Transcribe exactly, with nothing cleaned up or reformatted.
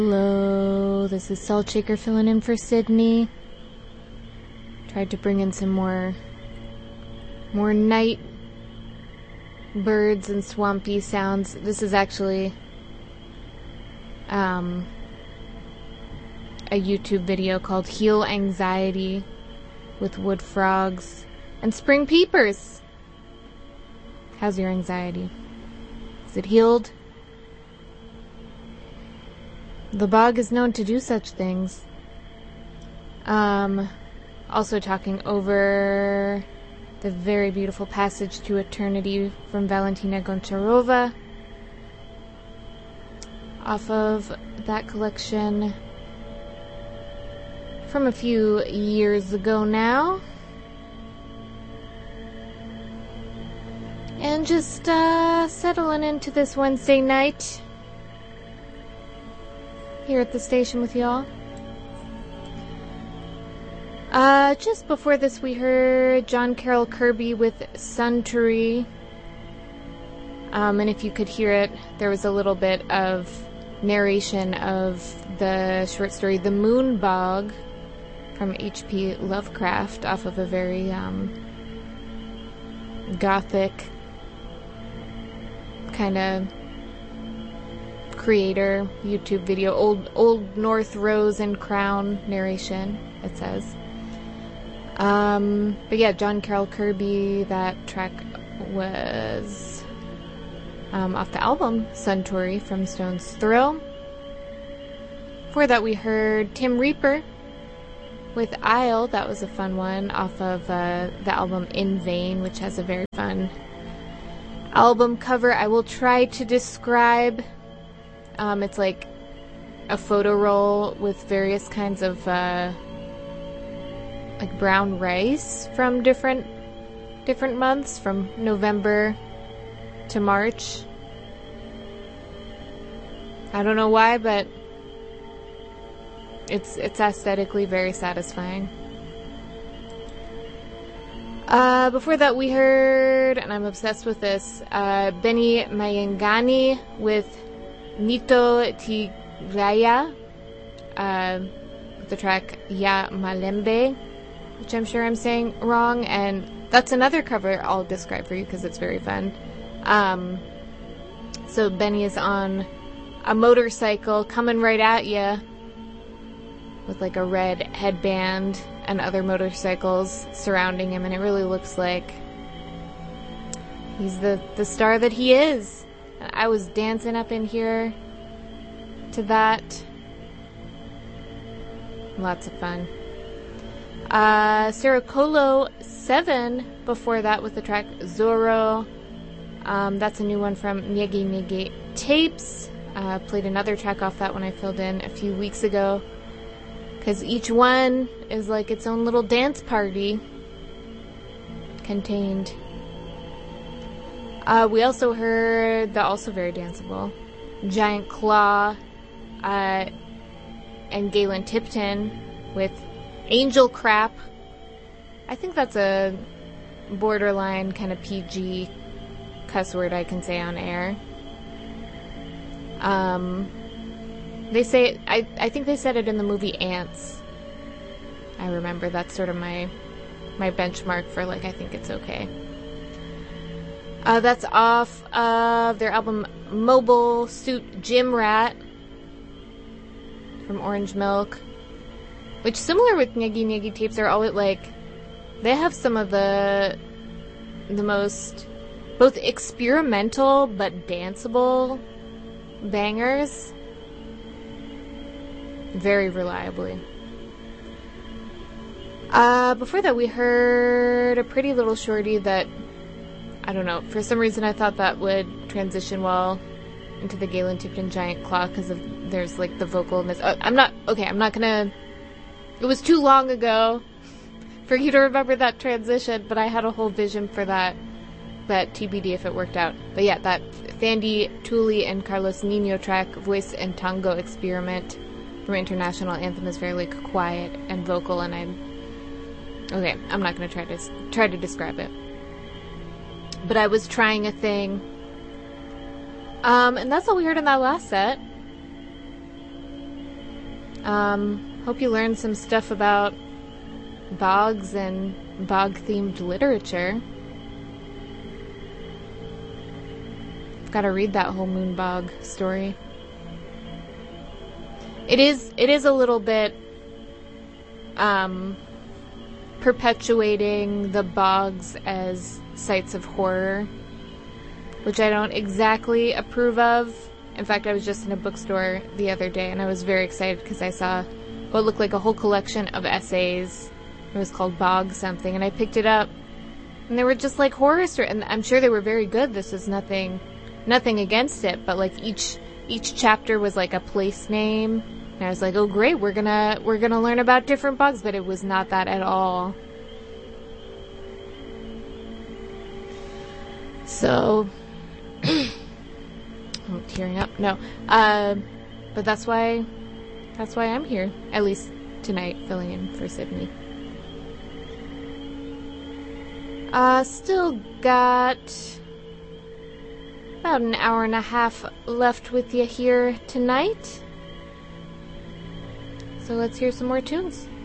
Hello, this is Salt Shaker filling in for Sydney. Tried to bring in some more more night birds and swampy sounds. This is actually um, a YouTube video called Heal Anxiety with wood frogs and spring peepers. How's your anxiety? Is it healed? The bog is known to do such things. Um, also talking over the very beautiful Passage to Eternity from Valentina Goncharova, off of that collection from a few years ago now. And just uh, settling into this Wednesday night here at the station with y'all. Uh, just before this, we heard John Carroll Kirby with Suntory. Um, and if you could hear it, there was a little bit of narration of the short story The Moon Bog from H P Lovecraft off of a very um, gothic kind of creator YouTube video. Old Old North Rose and Crown narration, it says. Um, but yeah, John Carroll Kirby, that track was um, off the album Suntory from Stone's Throw. Before that, we heard Tim Reaper with Isle. That was a fun one off of uh, the album In Vain, which has a very fun album cover. I will try to describe. Um, it's like a photo roll with various kinds of uh, like brown rice from different different months, from November to March. I don't know why, but it's it's aesthetically very satisfying. Uh, before that, we heard, and I'm obsessed with this, uh, Benny Mayengani with Nito Tigraya, uh, with the track Ya Malembe, which I'm sure I'm saying wrong, and that's another cover I'll describe for you because it's very fun. Um, so Benny is on a motorcycle coming right at you with like a red headband and other motorcycles surrounding him, and it really looks like he's the, the star that he is. I was dancing up in here to that. Lots of fun. Uh, Sarah Colo seven before that with the track Zorro. Um, that's a new one from Nyegi Nyegi Tapes. Uh, played another track off that one I filled in a few weeks ago, because each one is like its own little dance party contained. Uh, we also heard the also very danceable Giant Claw uh, and Galen Tipton with Angel Crap. I think that's a borderline kind of P G cuss word I can say on air. Um, they say, I, I think they said it in the movie Ants. I remember that's sort of my my benchmark for like, I think it's okay. Uh, that's off of their album Mobile Suit Gym Rat from Orange Milk, which, similar with Nyegi Nyegi Tapes, are always like, they have some of the the most both experimental but danceable bangers very reliably. Uh, before that, we heard a pretty little shorty that, I don't know, for some reason I thought that would transition well into the Galen Tipton Giant Claw because of there's like the vocal in this. Uh, I'm not, okay, I'm not gonna, it was too long ago for you to remember that transition, but I had a whole vision for that, that T B D if it worked out. But yeah, that Thandi Tooley and Carlos Nino track, Voice and Tango Experiment from International Anthem, is very like quiet and vocal, and I'm, okay, I'm not gonna try to, try to describe it. But I was trying a thing. Um, and that's all we heard in that last set. Um, hope you learned some stuff about bogs and bog-themed literature. I've got to read that whole Moonbog story. It is, it is a little bit, um, perpetuating the bogs as sites of horror, which I don't exactly approve of. In fact, I was just in a bookstore the other day, and I was very excited because I saw what looked like a whole collection of essays. It was called Bog something, and I picked it up, and they were just like horror stories, and I'm sure they were very good. This was nothing, nothing against it, but like each each chapter was like a place name, and I was like, oh great, we're gonna we're gonna learn about different bogs, but it was not that at all. So. I'm tearing up. No. Uh, but that's why that's why I'm here. At least tonight, filling in for Sydney. Uh, still got about an hour and a half left with you here tonight. So let's hear some more tunes.